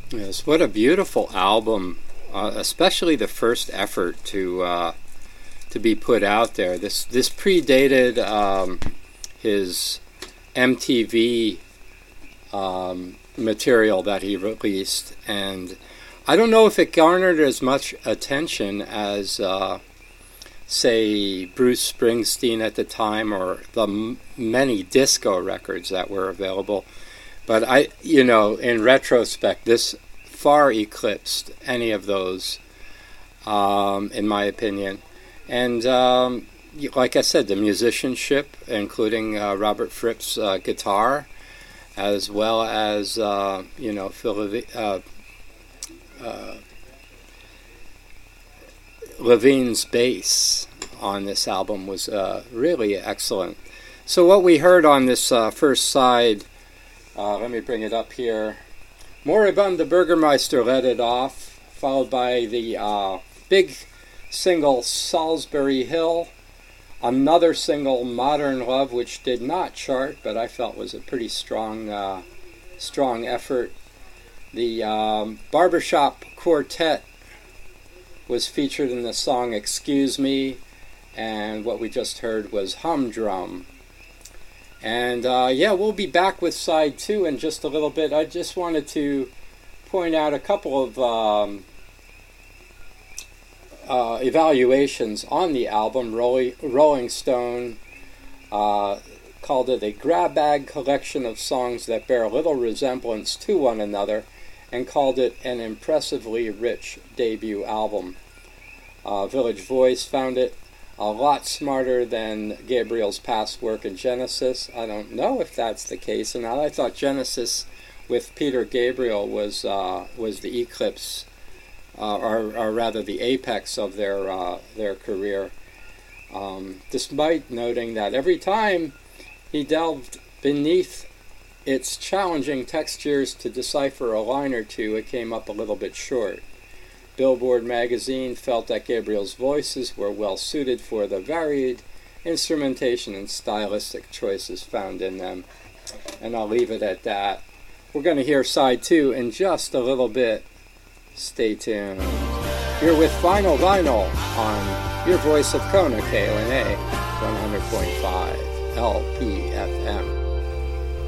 Yes, what a beautiful album, especially the first effort to be put out there. This predated his MTV material that he released, and I don't know if it garnered as much attention as, say, Bruce Springsteen at the time, or the many disco records that were available. But in retrospect, this far eclipsed any of those, in my opinion. And like I said, the musicianship, including Robert Fripp's guitar, as well as Phil Levine's bass on this album was really excellent. So what we heard on this first side, let me bring it up here. Moribund the Burgermeister led it off, followed by the big single Salisbury Hill, another single Modern Love, which did not chart, but I felt was a pretty strong effort. The Barbershop Quartet was featured in the song Excuse Me, and what we just heard was Humdrum. And we'll be back with side 2 in just a little bit. I just wanted to point out a couple of evaluations on the album. Rolling Stone called it a grab bag collection of songs that bear little resemblance to one another, and called it an impressively rich debut album. Village Voice found it a lot smarter than Gabriel's past work in Genesis. I don't know if that's the case, and I thought Genesis with Peter Gabriel was the eclipse, or rather the apex of their career. Despite noting that every time he delved beneath its challenging textures to decipher a line or two, it came up a little bit short. Billboard magazine felt that Gabriel's voices were well suited for the varied instrumentation and stylistic choices found in them. And I'll leave it at that. We're going to hear side 2 in just a little bit. Stay tuned. You're with Vinyl on your voice of Kona, KLNA 100.5 LPFM.